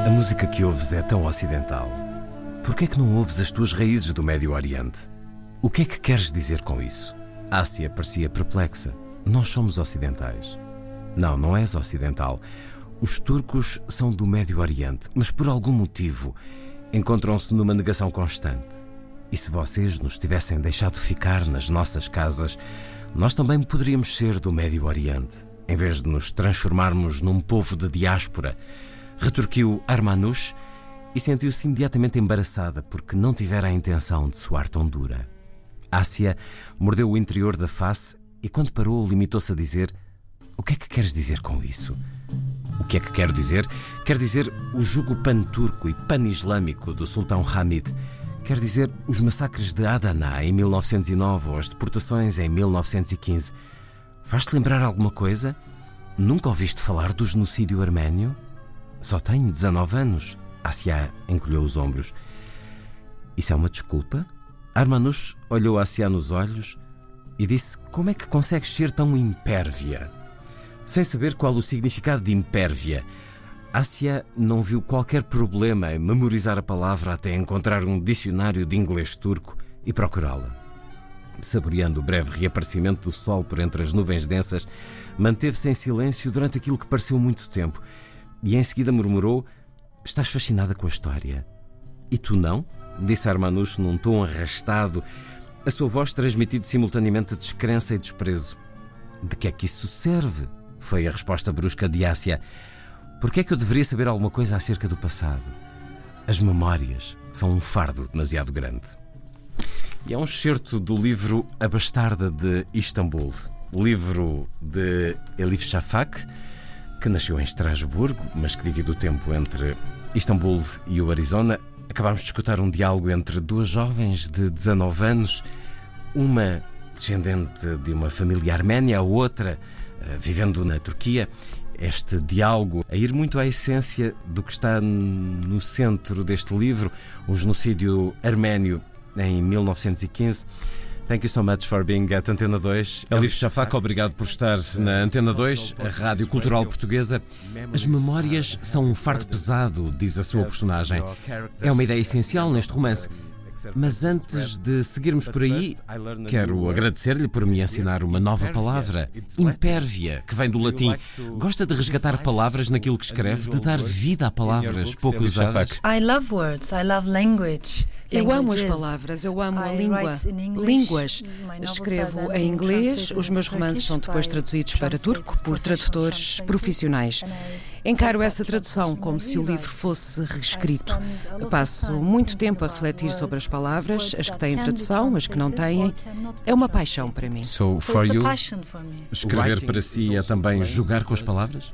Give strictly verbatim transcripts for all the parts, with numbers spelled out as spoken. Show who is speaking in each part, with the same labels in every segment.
Speaker 1: A música que ouves é tão ocidental. Por que é que não ouves as tuas raízes do Médio Oriente? O que é que queres dizer com isso? Ásia parecia perplexa. Nós somos ocidentais. Não, não és ocidental. Os turcos são do Médio Oriente, mas por algum motivo encontram-se numa negação constante. E se vocês nos tivessem deixado ficar nas nossas casas, nós também poderíamos ser do Médio Oriente, em vez de nos transformarmos num povo de diáspora, retorquiu Armanouche e sentiu-se imediatamente embaraçada porque não tivera a intenção de soar tão dura. Ásia mordeu o interior da face e, quando parou, limitou-se a dizer: o que é que queres dizer com isso? O que é que quero dizer? Quer dizer o jugo pan-turco e pan-islâmico do Sultão Hamid. Quer dizer os massacres de Adana em mil novecentos e nove ou as deportações em mil novecentos e quinze. Faz-te lembrar alguma coisa? Nunca ouviste falar do genocídio arménio? Só tenho dezanove anos. Ásia encolheu os ombros. Isso é uma desculpa? Armanouche olhou Ásia nos olhos e disse: como é que consegues ser tão impérvia? Sem saber qual o significado de impérvia, Ásia não viu qualquer problema em memorizar a palavra até encontrar um dicionário de inglês turco e procurá-la. Saboreando o breve reaparecimento do sol por entre as nuvens densas, manteve-se em silêncio durante aquilo que pareceu muito tempo e em seguida murmurou: estás fascinada com a história? E tu não? Disse Armanouche num tom arrastado, a sua voz transmitindo simultaneamente descrença e desprezo. De que é que isso serve? Foi a resposta brusca de Ásia. Por que é que eu deveria saber alguma coisa acerca do passado? As memórias são um fardo demasiado grande. E é um excerto do livro A Bastarda de Istambul, livro de Elif Shafak, que nasceu em Estrasburgo, mas que divide o tempo entre Istambul e o Arizona. Acabámos de escutar um diálogo entre duas jovens de dezanove anos, uma descendente de uma família arménia, a outra uh, vivendo na Turquia. Este diálogo a ir muito à essência do que está no centro deste livro, o genocídio arménio em mil novecentos e quinze. Thank you so much for being at Antena dois. Elif Shafak, obrigado por estar na Antena dois, a Rádio Cultural Portuguesa. As memórias são um fardo pesado, diz a sua personagem. É uma ideia essencial neste romance. Mas antes de seguirmos por aí, quero agradecer-lhe por me ensinar uma nova palavra, impérvia, que vem do latim. Gosta de resgatar palavras naquilo que escreve, de dar vida a palavras pouco usadas.
Speaker 2: I love words, I love language.
Speaker 3: Eu amo as palavras, eu amo a língua. Línguas. Escrevo em inglês, os meus romances são depois traduzidos para turco por tradutores profissionais. Encaro essa tradução como se o livro fosse reescrito. Passo muito tempo a refletir sobre as palavras, as que têm tradução, as que não têm. É uma paixão para mim.
Speaker 1: So, for you, escrever para si é também jogar com as palavras?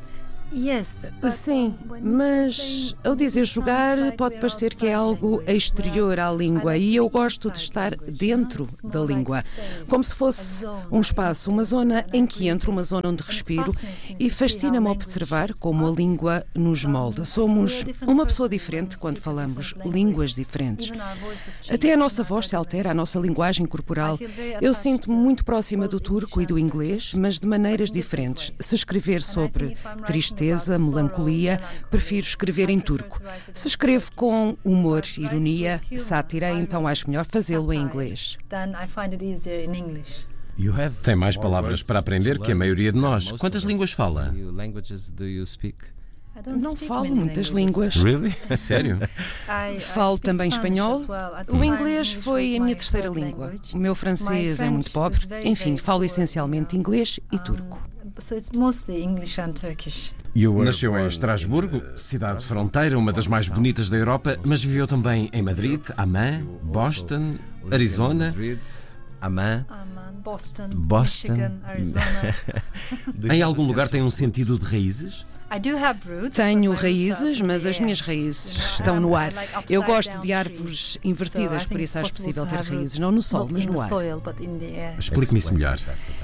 Speaker 3: Sim, mas ao dizer jogar pode parecer que é algo exterior à língua e eu gosto de estar dentro da língua, como se fosse um espaço, uma zona em que entro, uma zona onde respiro, e fascina-me observar como a língua nos molda. Somos uma pessoa diferente quando falamos línguas diferentes. Até a nossa voz se altera, a nossa linguagem corporal. Eu sinto-me muito próxima do turco e do inglês, mas de maneiras diferentes. Se escrever sobre tristeza, melancolia, prefiro escrever em turco. Se escrevo com humor, ironia, sátira, então acho melhor fazê-lo em inglês.
Speaker 1: Tem mais palavras para aprender que a maioria de nós. Quantas línguas fala?
Speaker 3: Não falo muitas línguas.
Speaker 1: Really? É sério?
Speaker 3: Falo também espanhol. O inglês foi a minha terceira língua. O meu francês é muito pobre. Enfim, falo essencialmente inglês e turco.
Speaker 1: Nasceu em Estrasburgo, cidade de fronteira, uma das mais bonitas da Europa, mas viveu também em Madrid, Amman, Boston, Arizona. Amman,
Speaker 2: Boston,
Speaker 1: Boston.
Speaker 2: Michigan, Arizona.
Speaker 1: Em algum lugar tem um sentido de raízes?
Speaker 3: Tenho raízes, mas as minhas raízes estão no ar. Eu gosto de árvores invertidas, por isso acho possível ter raízes, não no sol, mas no ar.
Speaker 1: Explique-me isso melhor.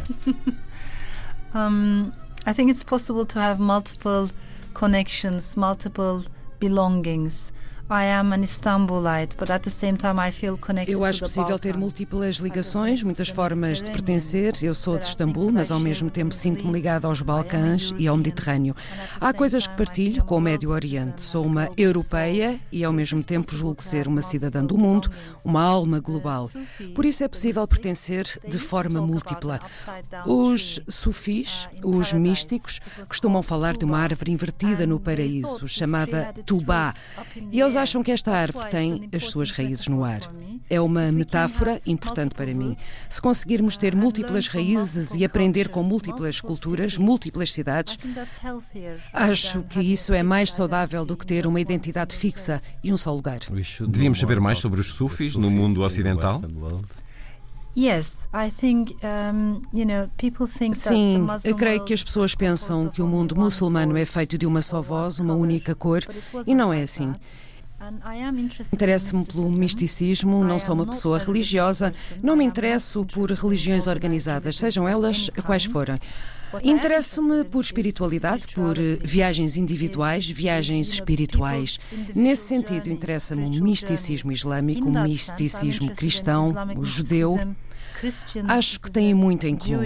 Speaker 2: Um, I think it's possible to have multiple connections, multiple belongings.
Speaker 3: Eu acho possível ter múltiplas ligações, muitas formas de pertencer. Eu sou de Istambul, mas ao mesmo tempo sinto-me ligada aos Balcãs e ao Mediterrâneo. Há coisas que partilho com o Médio Oriente. Sou uma europeia e ao mesmo tempo julgo ser uma cidadã do mundo, uma alma global. Por isso é possível pertencer de forma múltipla. Os sufis, os místicos, costumam falar de uma árvore invertida no paraíso, chamada Tubá. E eles acham que esta árvore tem as suas raízes no ar. É uma metáfora importante para mim. Se conseguirmos ter múltiplas raízes e aprender com múltiplas culturas, múltiplas cidades, acho que isso é mais saudável do que ter uma identidade fixa e um só lugar.
Speaker 1: Devíamos saber mais sobre os sufis no mundo ocidental?
Speaker 3: Sim, eu creio que as pessoas pensam que o mundo muçulmano é feito de uma só voz, uma única cor, e não é assim. Interesso-me pelo misticismo, não sou uma pessoa religiosa, não me interesso por religiões organizadas, sejam elas quais forem. Interesso-me por espiritualidade, por viagens individuais, viagens espirituais. Nesse sentido, interessa-me o misticismo islâmico, o misticismo cristão, o judeu. Acho que têm muito em comum.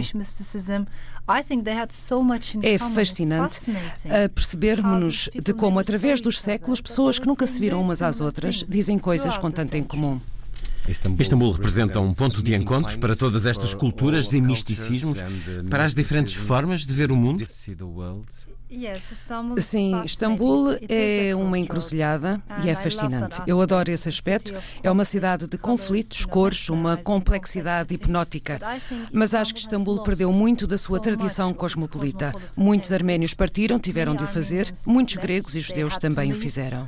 Speaker 3: É fascinante percebermos-nos de como, através dos séculos, pessoas que nunca se viram umas às outras dizem coisas com tanto em comum.
Speaker 1: Istambul representa um ponto de encontro para todas estas culturas e misticismos, para as diferentes formas de ver o mundo?
Speaker 3: Sim, Istambul é uma encruzilhada e é fascinante. Eu adoro esse aspecto. É uma cidade de conflitos, cores, uma complexidade hipnótica. Mas acho que Istambul perdeu muito da sua tradição cosmopolita. Muitos arménios partiram, tiveram de o fazer. Muitos gregos e judeus também o fizeram.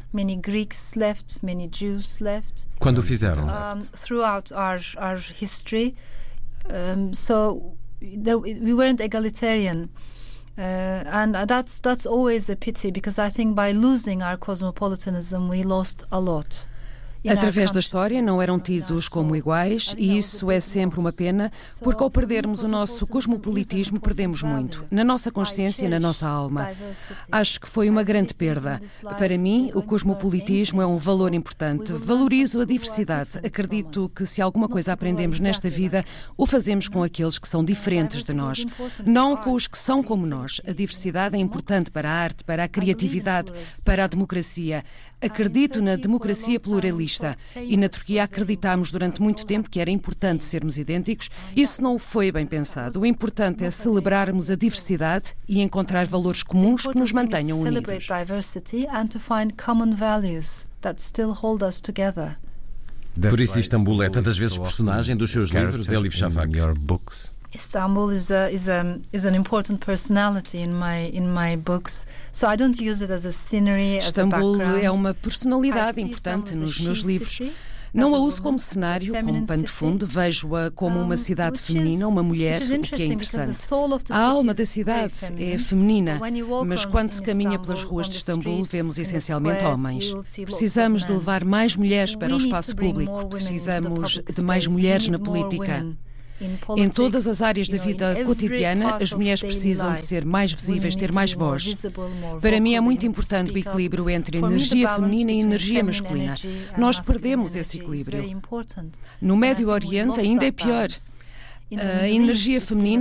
Speaker 1: Quando o fizeram?
Speaker 2: Throughout our our history, so we weren't egalitarian. Uh, and that's that's always a pity, because I think by losing our cosmopolitanism we lost a lot.
Speaker 3: Através da história não eram tidos como iguais, e isso é sempre uma pena, porque ao perdermos o nosso cosmopolitismo perdemos muito, na nossa consciência e na nossa alma. Acho que foi uma grande perda. Para mim, o cosmopolitismo é um valor importante. Valorizo a diversidade. Acredito que se alguma coisa aprendemos nesta vida, o fazemos com aqueles que são diferentes de nós, não com os que são como nós. A diversidade é importante para a arte, para a criatividade, para a democracia. Acredito na democracia pluralista, e na Turquia acreditámos durante muito tempo que era importante sermos idênticos. Isso não foi bem pensado. O importante é celebrarmos a diversidade e encontrar valores comuns que nos mantenham unidos.
Speaker 1: Por isso Istambul é tantas vezes personagem dos seus livros, Elif Shafak.
Speaker 2: Istanbul is a is a is an important personality in my in my books, so I don't use it as a scenery, as a background.
Speaker 3: Istambul é uma personalidade importante nos meus livros. Não a uso como cenário, como pano de fundo, vejo-a como uma cidade feminina, uma mulher, o que é interessante. A alma da cidade é feminina, mas quando se caminha pelas ruas de Istambul, vemos essencialmente homens. Precisamos de levar mais mulheres para o espaço público, precisamos de mais mulheres na política. Em todas as áreas da vida cotidiana, as mulheres precisam de ser mais visíveis, ter mais voz. Para mim é muito importante o equilíbrio entre energia feminina e energia masculina. Nós perdemos esse equilíbrio. No Médio Oriente ainda é pior. A energia feminina